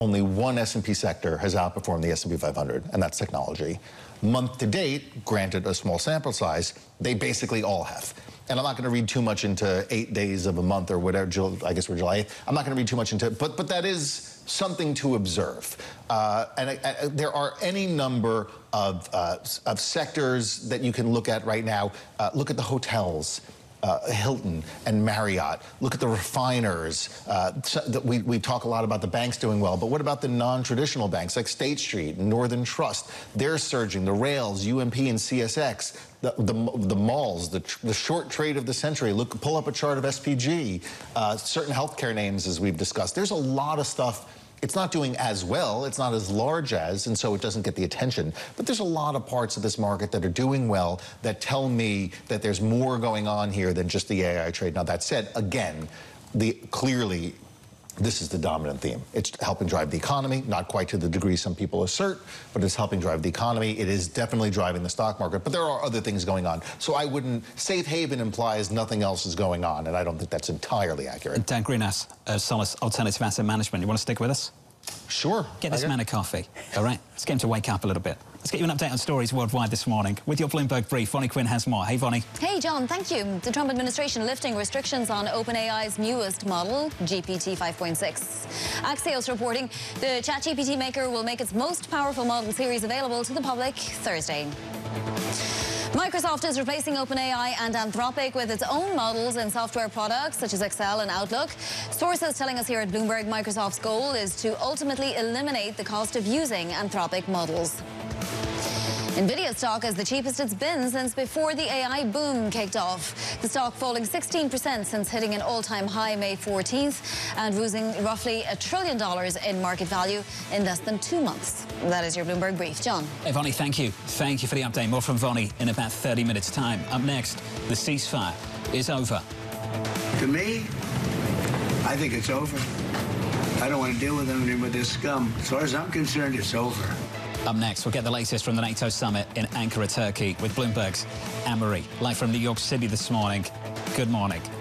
Only one S&P sector has outperformed the S&P 500, and that's technology. Month to date, granted a small sample size, they basically all have. And I'm not going to read too much into 8 days of a month or whatever, I guess we're July 8th. I'm not going to read too much into it, but that is something to observe. There are any number of sectors that you can look at right now. Look at the hotels. Hilton and Marriott. Look at the refiners. We talk a lot about the banks doing well, but what about the non-traditional banks like State Street and Northern Trust? They're surging. The rails, UMP and CSX, the malls, the short trade of the century. Pull up a chart of SPG. Certain healthcare names, as we've discussed. There's a lot of stuff. It's not doing as well, it's not as large as, and so it doesn't get the attention. But there's a lot of parts of this market that are doing well that tell me that there's more going on here than just the AI trade. Now, that said, again, clearly, this is the dominant theme. It's helping drive the economy, not quite to the degree some people assert, but it's helping drive the economy. It is definitely driving the stock market, but there are other things going on. So I wouldn't, safe haven implies nothing else is going on, and I don't think that's entirely accurate. Dan Greenhouse, Solis Alternative Asset Management. You want to stick with us? Sure. Get this man a coffee, all right? Let's get him to wake up a little bit. Let's get you an update on stories worldwide this morning. With your Bloomberg Brief, Vonnie Quinn has more. Hey, Vonnie. Hey, John, thank you. The Trump administration lifting restrictions on OpenAI's newest model, GPT 5.6. Axios reporting the ChatGPT maker will make its most powerful model series available to the public Thursday. Microsoft is replacing OpenAI and Anthropic with its own models in software products such as Excel and Outlook. Sources telling us here at Bloomberg Microsoft's goal is to ultimately eliminate the cost of using Anthropic models. Nvidia stock is the cheapest it's been since before the AI boom kicked off. The stock falling 16% since hitting an all-time high May 14th and losing roughly $1 trillion in market value in less than 2 months. That is your Bloomberg Brief. John. Hey, Vonnie, thank you. Thank you for the update. More from Vonnie in about 30 minutes' time. Up next, the ceasefire is over. To me, I think it's over. I don't want to deal with them anymore, with this scum. As far as I'm concerned, it's over. Up next, we'll get the latest from the NATO summit in Ankara, Turkey, with Bloomberg's Anne Marie. Live from New York City this morning. Good morning.